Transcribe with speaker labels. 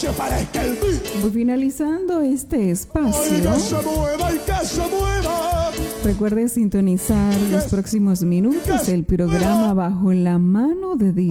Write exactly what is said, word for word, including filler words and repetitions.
Speaker 1: noche parezca el día.
Speaker 2: Voy finalizando este espacio.
Speaker 1: ¡Ay, que se mueva y que se mueva!
Speaker 2: Recuerde sintonizar los próximos minutos el programa Bajo la Mano de Dios.